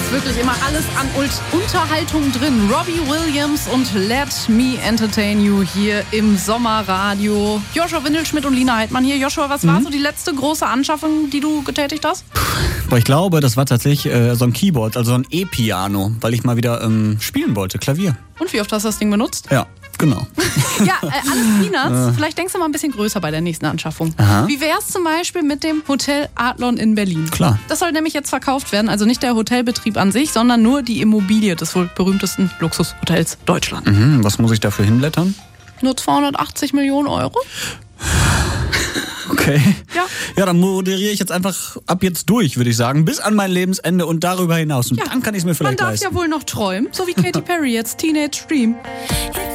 ist wirklich immer alles an Unterhaltung drin. Robbie Williams und Let Me Entertain You hier im Sommerradio. Joshua Windelschmidt und Lina Heidmann hier. Joshua, was war so die letzte große Anschaffung, die du getätigt hast? Aber ich glaube, das war tatsächlich so ein Keyboard, also ein E-Piano, weil ich mal wieder spielen wollte, Klavier. Und wie oft hast du das Ding benutzt? Ja, genau. Ja, alles Peanuts. Vielleicht denkst du mal ein bisschen größer bei der nächsten Anschaffung. Aha. Wie wär's zum Beispiel mit dem Hotel Adlon in Berlin? Klar. Das soll nämlich jetzt verkauft werden. Also nicht der Hotelbetrieb an sich, sondern nur die Immobilie des wohl berühmtesten Luxushotels Deutschlands. Was muss ich dafür hinblättern? Nur 280 Millionen Euro? Okay. Ja. Ja, dann moderiere ich jetzt einfach ab jetzt durch, würde ich sagen, bis an mein Lebensende und darüber hinaus. Und dann kann ich es mir vielleicht Man darf leisten. ja wohl noch träumen, so wie Katy Perry jetzt, Teenage Dream.